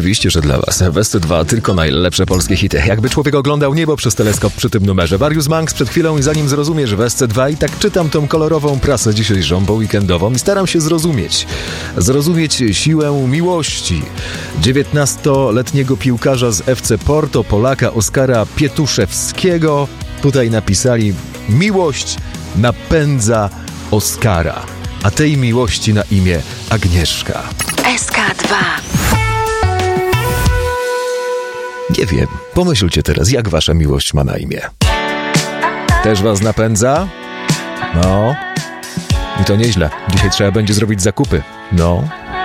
Oczywiście, że dla was. WST2 tylko najlepsze polskie hity. Jakby człowiek oglądał niebo przez teleskop przy tym numerze. Mariusz Manx przed chwilą i zanim zrozumiesz WST2 i tak czytam tą kolorową prasę dzisiejszą, bo weekendową i staram się zrozumieć siłę miłości 19-letniego piłkarza z FC Porto, Polaka Oskara Pietuszewskiego. Tutaj napisali: miłość napędza Oskara, a tej miłości na imię Agnieszka. SK2. Nie wiem, pomyślcie teraz, jak wasza miłość ma na imię. Też was napędza? No. I to nieźle. Dzisiaj trzeba będzie zrobić zakupy. No.